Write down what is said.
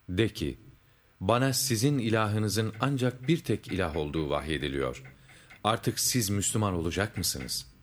De ki, bana sizin ilahınızın ancak bir tek ilah olduğu vahyediliyor. Artık siz Müslüman olacak mısınız?